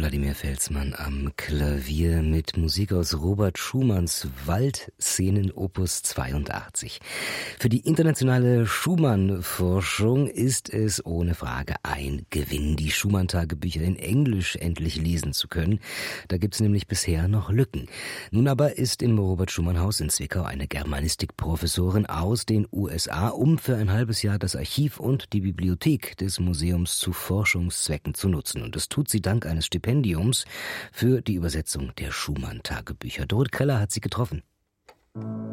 Wladimir Felsmann am Klavier mit Musik aus Robert Schumanns Waldszenen Opus 82. Für die internationale Schumann-Forschung ist es ohne Frage ein Gewinn, die Schumann-Tagebücher in Englisch endlich lesen zu können. Da gibt's nämlich bisher noch Lücken. Nun aber ist im Robert-Schumann-Haus in Zwickau eine Germanistikprofessorin aus den USA, um für ein halbes Jahr das Archiv und die Bibliothek des Museums zu Forschungszwecken zu nutzen. Und das tut sie dank eines Stipendiums für die Übersetzung der Schumann-Tagebücher. Doroth Kreller hat sie getroffen.